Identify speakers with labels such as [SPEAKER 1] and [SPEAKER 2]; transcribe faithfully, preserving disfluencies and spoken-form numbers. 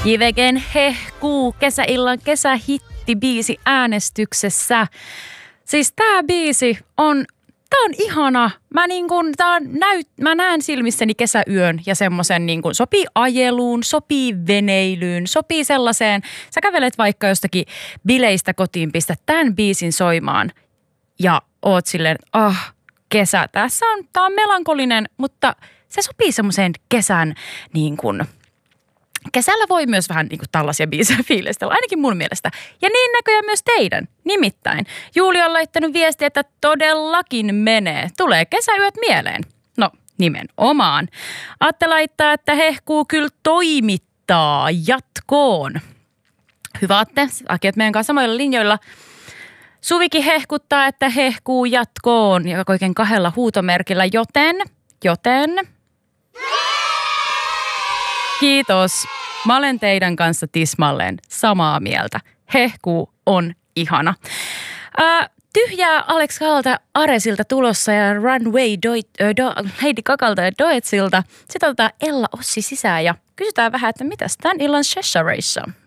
[SPEAKER 1] Jivegen hehkuu kesäillan kesähittibiisi äänestyksessä. Siis tää biisi on, tää on ihana. Mä, niin kun, tää on näyt, mä näen silmissäni kesäyön ja semmosen niin kun sopii ajeluun, sopii veneilyyn, sopii sellaiseen. Sä kävelet vaikka jostakin bileistä kotiin, pistät tämän biisin soimaan ja oot silleen, ah, kesä. Tässä on, tää on melankolinen, mutta se sopii semmoiseen kesän niin kun, kesällä voi myös vähän niin kuin tällaisia biisejä fiilistellä, ainakin mun mielestä. Ja niin näköjään myös teidän. Nimittäin Julia on laittanut viestiä, että todellakin menee. Tulee kesäyöt mieleen. No, nimenomaan. Atte laittaa, että hehkuu kyllä toimittaa jatkoon. Hyvä Atte, Aki, meidän kanssa samoilla linjoilla. Suvikin hehkuttaa, että hehkuu jatkoon ja oikein kahdella huutomerkillä, joten, joten... Kiitos. Mä olen teidän kanssa tismalleen samaa mieltä. Hehkuu on ihana. Ää, tyhjää Alex Kalalta Aresilta tulossa ja Runway Doit, äh, do, Heidi Kakalta ja Doetsilta. Sitten otetaan Ella Ossi sisään ja kysytään vähän, että mitäs tämän illan Cheshireissa?